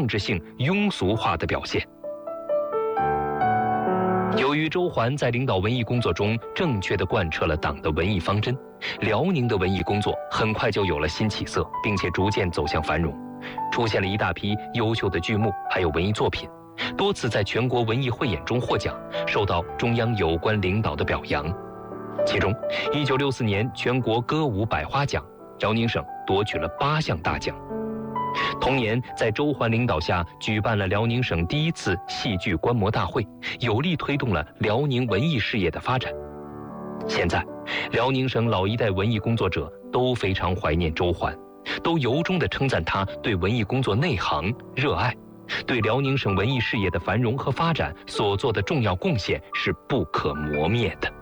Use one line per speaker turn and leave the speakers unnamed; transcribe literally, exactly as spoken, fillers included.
治性庸俗化的表现。由于周桓在领导文艺工作中正确地贯彻了党的文艺方针，辽宁的文艺工作很快就有了新起色，并且逐渐走向繁荣，出现了一大批优秀的剧目，还有文艺作品，多次在全国文艺汇演中获奖，受到中央有关领导的表扬。其中，一九六四年全国歌舞百花奖，辽宁省夺取了八项大奖。同年，在周桓领导下，举办了辽宁省第一次戏剧观摩大会，有力推动了辽宁文艺事业的发展。现在，辽宁省老一代文艺工作者都非常怀念周桓，都由衷地称赞他对文艺工作内行、热爱，对辽宁省文艺事业的繁荣和发展所做的重要贡献是不可磨灭的。